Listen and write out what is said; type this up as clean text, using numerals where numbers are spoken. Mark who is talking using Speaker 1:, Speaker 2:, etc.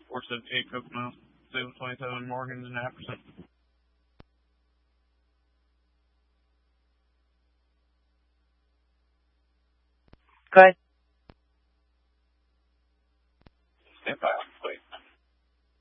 Speaker 1: 478 Kokomo, sales 27 Morgan and Apperson.
Speaker 2: Go ahead.